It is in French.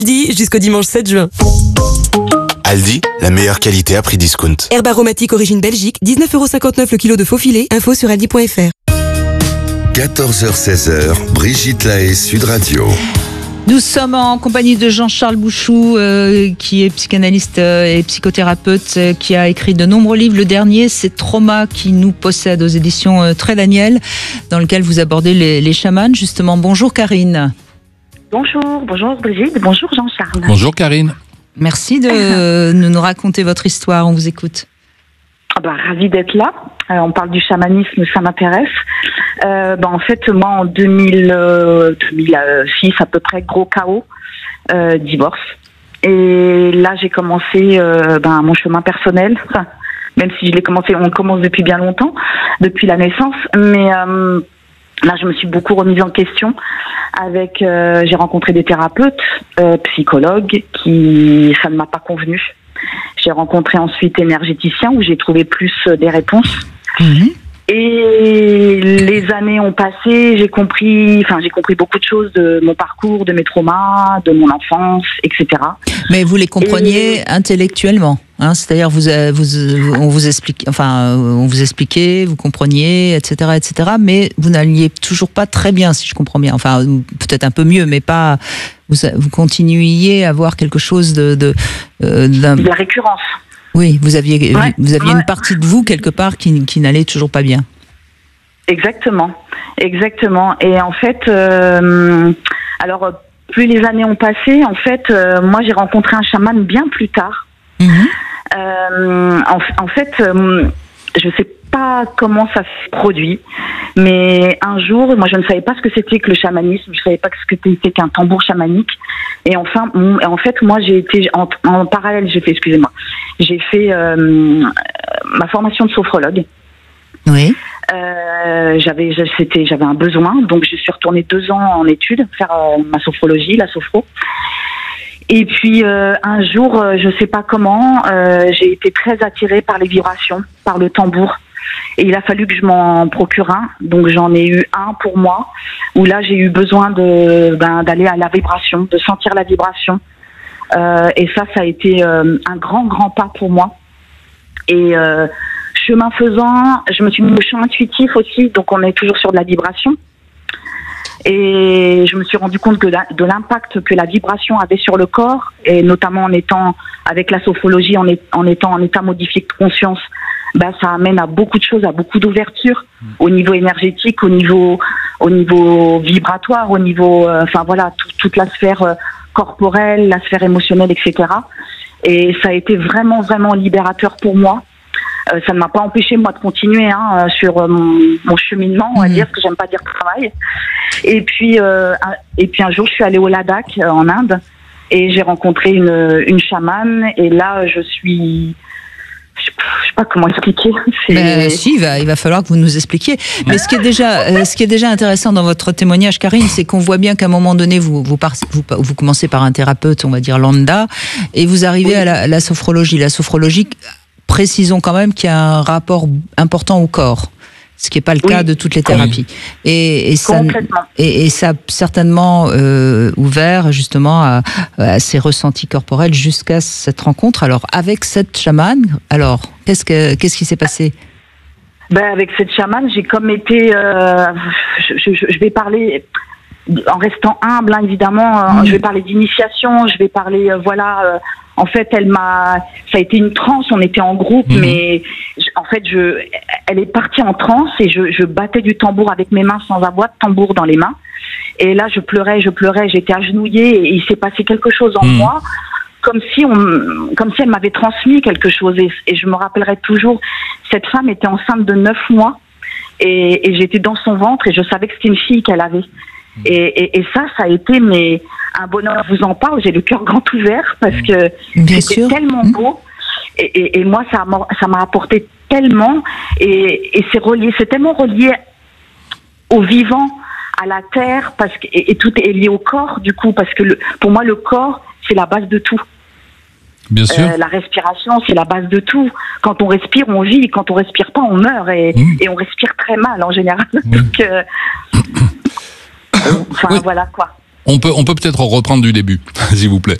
Aldi jusqu'au dimanche 7 juin. Aldi, la meilleure qualité à prix discount. Herbe aromatique origine Belgique, 19,59€ le kilo de faux filet. Info sur aldi.fr. 14h-16h, Brigitte Lahaie, Sud Radio. Nous sommes en compagnie de Jean-Charles Bouchou, qui est psychanalyste et psychothérapeute, qui a écrit de nombreux livres. Le dernier, c'est Trauma qui nous possède, aux éditions Très Daniel, dans lequel vous abordez les chamans. Justement, bonjour Karine. Bonjour Brigitte, bonjour Jean-Charles. Bonjour Karine. Merci de nous raconter votre histoire, on vous écoute. Ravie d'être là. On parle du chamanisme, ça m'intéresse. En fait, moi, en 2006, à peu près, gros chaos, divorce. Et là, j'ai commencé mon chemin personnel. Enfin, même si on commence depuis bien longtemps, depuis la naissance. Mais là, je me suis beaucoup remise en question. J'ai rencontré des thérapeutes, psychologues, ça ne m'a pas convenu. J'ai rencontré ensuite énergéticien où j'ai trouvé plus des réponses. Mmh. Et les années ont passé, j'ai compris beaucoup de choses de mon parcours, de mes traumas, de mon enfance, etc. Mais vous les compreniez intellectuellement, hein, c'est-à-dire on vous expliquait, vous compreniez, etc., etc. Mais vous n'alliez toujours pas très bien, si je comprends bien. Enfin, peut-être un peu mieux, mais pas. Vous continuiez à avoir quelque chose de la récurrence. Oui, vous aviez une partie de vous quelque part qui n'allait toujours pas bien. Exactement. Et en fait, plus les années ont passé, en fait, moi j'ai rencontré un chaman bien plus tard. Mmh. En fait, je sais pas comment ça s'est produit, mais un jour, moi je ne savais pas ce que c'était que le chamanisme, je savais pas ce que c'était qu'un tambour chamanique. Et en fait, moi j'ai été en parallèle, j'ai fait ma formation de sophrologue. Oui. J'avais un besoin, donc je suis retournée 2 ans en études faire ma sophrologie, la sophro. Et puis un jour, je sais pas comment, j'ai été très attirée par les vibrations, par le tambour. Et il a fallu que je m'en procure un. Donc j'en ai eu un pour moi, où là j'ai eu besoin d'aller à la vibration, de sentir la vibration. Et ça a été un grand pas pour moi. Et chemin faisant, je me suis mis au champ intuitif aussi, donc on est toujours sur de la vibration. Et je me suis rendu compte de l'impact que la vibration avait sur le corps, et notamment en étant avec la sophrologie, en étant en état modifié de conscience, ça amène à beaucoup de choses, à beaucoup d'ouverture au niveau énergétique, au niveau vibratoire, au niveau, toute la sphère corporelle, la sphère émotionnelle, etc. Et ça a été vraiment libérateur pour moi. Ça ne m'a pas empêché moi de continuer sur mon cheminement, on va dire, parce que j'aime pas dire travail. Et puis un jour je suis allée au Ladakh en Inde et j'ai rencontré une chamane, et là je sais pas comment expliquer. Si, il va falloir que vous nous expliquiez. Mais ce qui est déjà intéressant dans votre témoignage, Karine, c'est qu'on voit bien qu'à un moment donné, vous commencez par un thérapeute, on va dire lambda, et vous arrivez à la sophrologie. La sophrologie, précisons quand même qu'il y a un rapport important au corps, ce qui n'est pas le cas de toutes les thérapies. Et ça a certainement ouvert justement à ces ressentis corporels jusqu'à cette rencontre. Alors, avec cette chamane, qu'est-ce qui s'est passé ? Avec cette chamane, j'ai comme été... je vais parler... En restant humble, évidemment, je vais parler d'initiation, je vais parler, en fait, ça a été une transe, on était en groupe, mais en fait, elle est partie en transe et je battais du tambour avec mes mains sans avoir de tambour dans les mains. Et là, je pleurais, j'étais agenouillée et il s'est passé quelque chose en moi, comme si elle m'avait transmis quelque chose. Et je me rappellerai toujours, cette femme était enceinte de 9 mois et j'étais dans son ventre et je savais que c'était une fille qu'elle avait. Et ça a été un bonheur. Je vous en parle, j'ai le cœur grand ouvert parce que c'était tellement beau. Et moi, ça m'a apporté tellement. Et c'est tellement relié au vivant, à la terre, et tout est lié au corps, du coup, parce que pour moi, le corps, c'est la base de tout. Bien sûr. La respiration, c'est la base de tout. Quand on respire, on vit. Quand on respire pas, on meurt. Et on respire très mal, en général. Donc, voilà, quoi. On peut peut-être reprendre du début, s'il vous plaît.